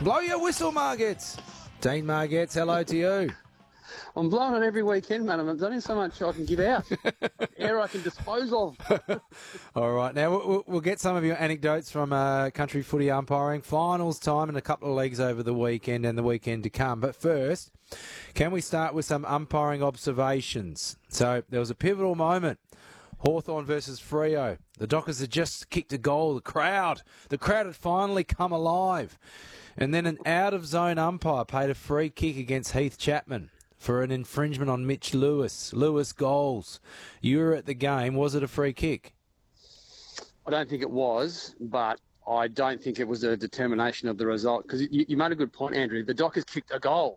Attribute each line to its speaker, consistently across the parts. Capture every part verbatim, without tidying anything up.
Speaker 1: Blow your whistle, Margets. Dean Margets, hello to you.
Speaker 2: I'm blowing it every weekend, man. I've done so much I can give out. Air I can dispose of.
Speaker 1: All right. Now, we'll, we'll get some of your anecdotes from uh, country footy umpiring. Finals time in a couple of leagues over the weekend and the weekend to come. But first, can we start with some umpiring observations? So, there was a pivotal moment. Hawthorn versus Freo. The Dockers had just kicked a goal. The crowd, the crowd had finally come alive. And then an out-of-zone umpire paid a free kick against Heath Chapman for an infringement on Mitch Lewis. Lewis goals. You were at the game. Was it a free kick?
Speaker 2: I don't think it was, but I don't think it was a determination of the result. Because you, you made a good point, Andrew. The Dockers kicked a goal.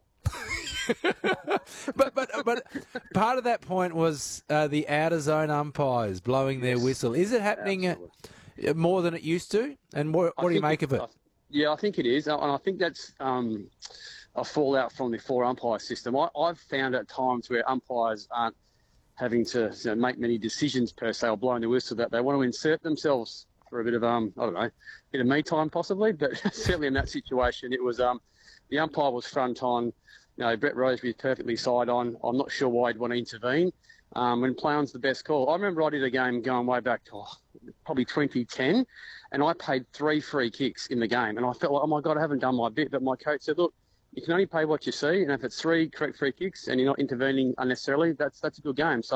Speaker 1: but but but part of that point was uh, the outer zone umpires blowing their
Speaker 2: Yes.
Speaker 1: whistle. Is it happening uh, more than it used to? And what, what do you make of it?
Speaker 2: I, yeah, I think it is, and I think that's um, a fallout from the four umpire system. I, I've found at times where umpires aren't having to you know, make many decisions per se or blowing the whistle, that they want to insert themselves for a bit of um I don't know, bit of me time possibly, but certainly in that situation it was um the umpire was front on. You know, Brett Roseby is perfectly side on. I'm not sure why he'd want to intervene. Um, when play on's the best call. I remember I did a game going way back to oh, probably twenty ten, and I paid three free kicks in the game. And I felt like, oh, my God, I haven't done my bit. But my coach said, look, you can only pay what you see. And if it's three correct free kicks and you're not intervening unnecessarily, that's that's a good game. So